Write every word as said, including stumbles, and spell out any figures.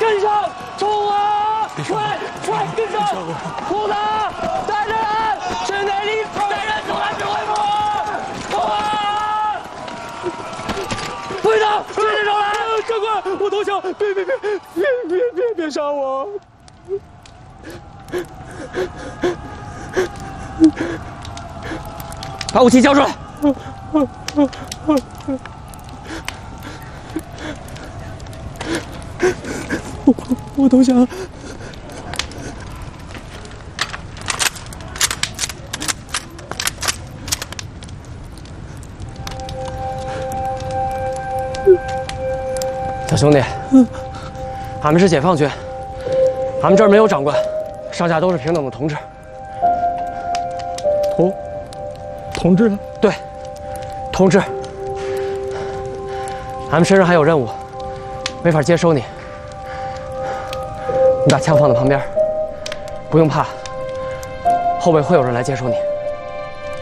跟上，冲啊！快快跟上！护他！带着人，去内力，带人走来指挥部！冲啊！队长，追着上来！长官，我投降！别别别别别别别杀我！把武器交出来！我我投降。小兄弟，俺们是解放军，俺们这儿没有长官，上下都是平等的同志。同同志？对，同志。俺们身上还有任务，没法接收你。你把枪放在旁边，不用怕，后背会有人来接收你。